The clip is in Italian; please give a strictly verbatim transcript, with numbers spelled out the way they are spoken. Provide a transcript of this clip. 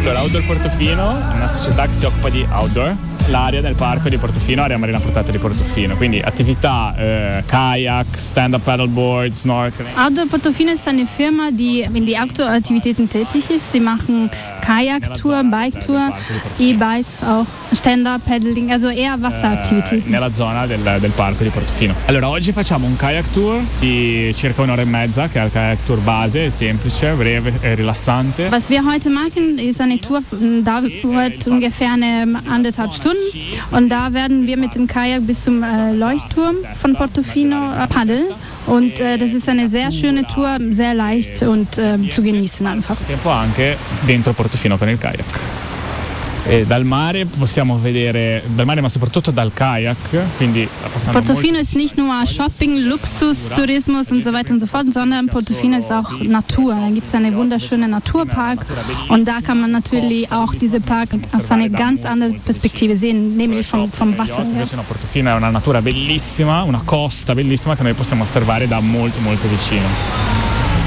Allora, Outdoor Portofino è una società che si occupa di outdoor. L'area del parco di Portofino, area marina portata di Portofino, quindi attività äh, kayak, stand-up paddleboard, snorkeling. Outdoor Portofino ist eine Firma, die in die Outdoor-Aktivitäten tätig ist. Die machen Kajaktour, Biketour, E-Bikes auch, Stand-up paddling, also eher Wasseraktivitäten. Äh, nella zona del, del parco di Portofino. Allora, oggi facciamo un kayak tour di circa un'ora e mezza, che è il kayak tour base, semplice, breve e rilassante. Was wir heute machen, ist eine Tour, dauert ungefähr eine anderthalb Stunden. Und da werden wir mit dem Kajak bis zum äh, Leuchtturm von Portofino äh, paddeln. Und äh, das ist eine sehr schöne Tour, sehr leicht und äh, zu genießen einfach. Tempo anche dentro Portofino con il kayak. E dal mare possiamo vedere, dal mare ma soprattutto dal kayak, quindi Portofino ist nicht nur Shopping, Luxus, Tourismus und so weiter und so fort, sondern Portofino ist auch Natur. Da gibt es einen wunderschönen Naturpark und da kann man natürlich auch diese Park aus einer ganz anderen Perspektive sehen, nämlich vom, vom Wasser. Portofino è una natura bellissima, una costa bellissima che noi possiamo osservare da molto molto vicino.